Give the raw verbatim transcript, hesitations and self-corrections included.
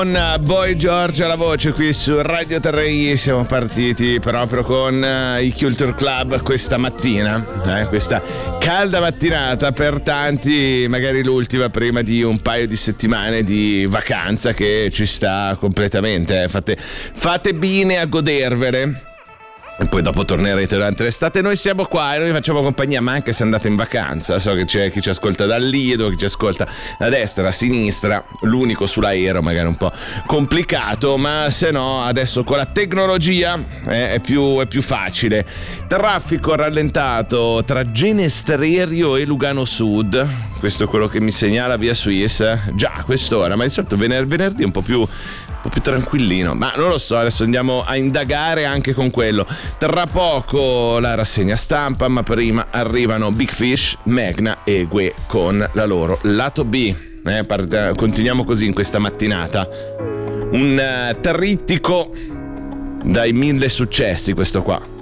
Con Boy George alla voce qui su Radio Terrei siamo partiti proprio con uh, i Culture Club questa mattina, eh, questa calda mattinata per tanti, magari l'ultima prima di un paio di settimane di vacanza che ci sta completamente, eh. fate, fate bene a godervele. E poi dopo tornerete durante l'estate. Noi siamo qua e noi vi facciamo compagnia, ma anche se andate in vacanza. So che c'è chi ci ascolta dal Lido, chi ci ascolta da destra, a sinistra, l'unico sull'aereo magari un po' complicato, ma se no adesso con la tecnologia eh, è, più, è più facile. Traffico rallentato tra Genestrerio e Lugano Sud, questo è quello che mi segnala Via Swiss, già a quest'ora, ma di solito vener- venerdì è un po' più un po' più tranquillino, ma non lo so, adesso andiamo a indagare anche con quello. Tra poco la rassegna stampa, ma prima arrivano Big Fish, Megna e Gue con la loro lato B. Eh, part- continuiamo così in questa mattinata. Un uh, trittico dai mille successi questo qua.